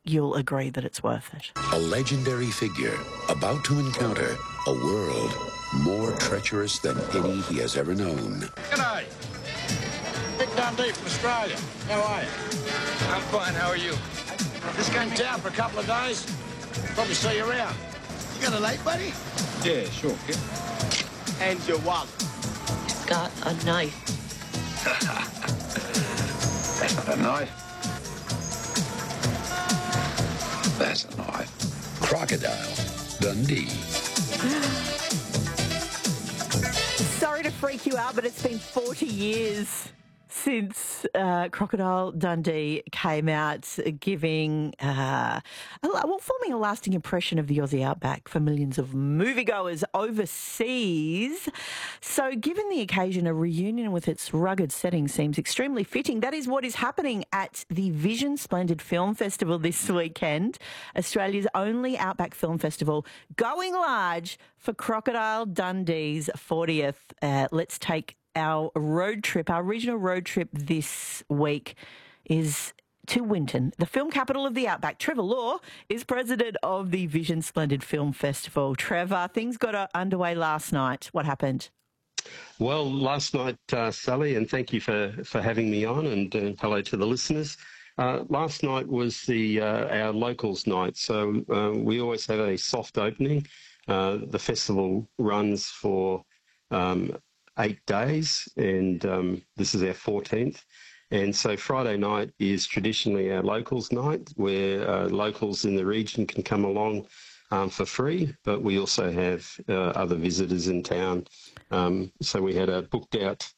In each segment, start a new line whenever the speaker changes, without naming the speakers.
you'll agree that it's worth it.
A legendary figure about to encounter a world more treacherous than any he has ever known.
G'day. Dick Dundee from Australia. How are you?
I'm fine. How are you?
Just came to town for a couple of days. Probably see you around.
You got a light, buddy?
Yeah, sure, kid.
And your wallet.
It's got a knife.
That's not a knife. That's a knife.
Crocodile Dundee.
Sorry to freak you out, but it's been 40 years since Crocodile Dundee came out, forming a lasting impression of the Aussie outback for millions of moviegoers overseas. So given the occasion, a reunion with its rugged setting seems extremely fitting. That is what is happening at the Vision Splendid Film Festival this weekend, Australia's only outback film festival, going large for Crocodile Dundee's 40th. Let's take our regional road trip this week is to Winton, the film capital of the outback. Trevor Law is president of the Vision Splendid Film Festival. Trevor, things got underway last night. What happened?
Well, last night, Sally, and thank you for having me on, and hello to the listeners. Last night was our locals night, so we always have a soft opening. The festival runs for 8 days, and this is our 14th. And so Friday night is traditionally our locals night, where locals in the region can come along for free, but we also have other visitors in town. So we had a booked out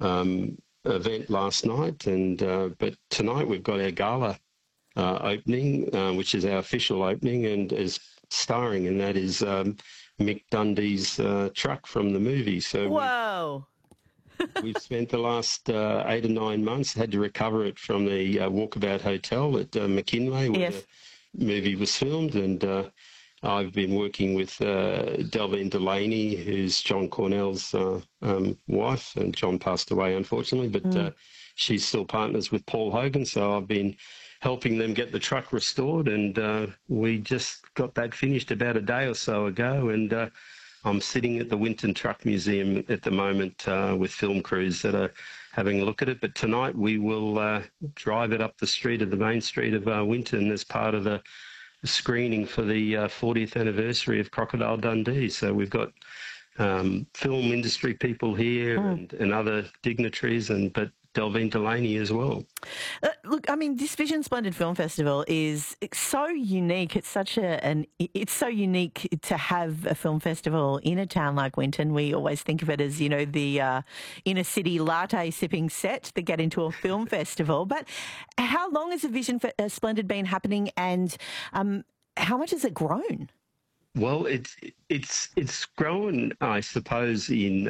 event last night, and but tonight we've got our gala opening, which is our official opening, and is starring, and that is Mick Dundee's truck from the movie. So
whoa.
We've spent the last 8 or 9 months, had to recover it from the Walkabout Hotel at McKinley, where the movie was filmed, and I've been working with Delvine Delaney, who's John Cornell's wife, and John passed away, unfortunately, but she's still partners with Paul Hogan, so I've been helping them get the truck restored, and we just got that finished about a day or so ago, and I'm sitting at the Winton Truck Museum at the moment with film crews that are having a look at it. But tonight we will drive it up the main street of Winton as part of the screening for the 40th anniversary of Crocodile Dundee. So we've got film industry people here and other dignitaries, but Delvine Delaney as well.
Look, I mean, this Vision Splendid Film Festival is so unique. It's it's so unique to have a film festival in a town like Winton. We always think of it as, the inner city latte sipping set that get into a film festival. But how long has the Vision Splendid been happening, and how much has it grown?
Well, it's grown, I suppose, in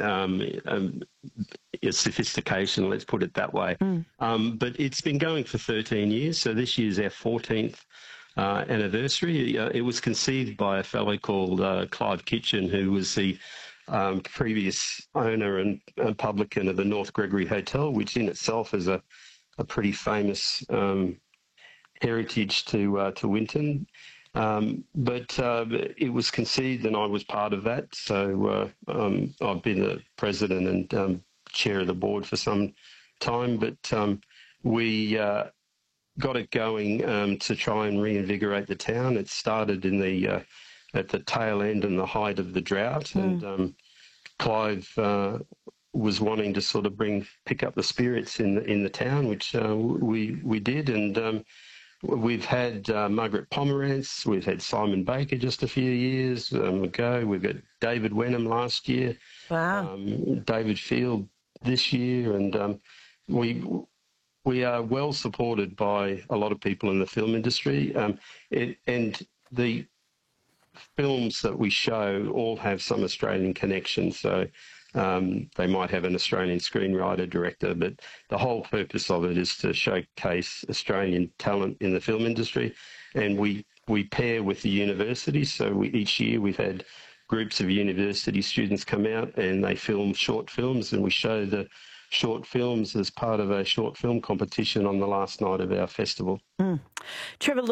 sophistication, let's put it that way. But it's been going for 13 years, so this year's our 14th anniversary. It was conceived by a fellow called Clive Kitchen, who was the previous owner and publican of the North Gregory Hotel, which in itself is a pretty famous heritage to Winton. But it was conceived, and I was part of that. So I've been the president and chair of the board for some time. But we got it going to try and reinvigorate the town. It started in at the tail end and the height of the drought, and Clive was wanting to sort of pick up the spirits in the town, which we did, and. We've had Margaret Pomerantz, we've had Simon Baker just a few years ago, we've got David Wenham last year, David Field this year, and we are well supported by a lot of people in the film industry, and the films that we show all have some Australian connection, so they might have an Australian screenwriter, director, but the whole purpose of it is to showcase Australian talent in the film industry. And we pair with the university. So each year we've had groups of university students come out and they film short films, and we show the short films as part of a short film competition on the last night of our festival.
Trevor